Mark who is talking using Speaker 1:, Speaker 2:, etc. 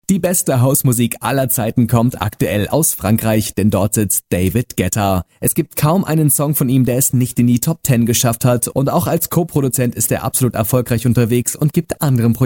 Speaker 1: Die beste Hausmusik aller Zeiten kommt aktuell aus Frankreich, denn dort sitzt David Guetta. Es gibt kaum einen Song von ihm, der es nicht in die Top 10 geschafft hat, und auch als Co-Produzent ist er absolut erfolgreich unterwegs und gibt anderen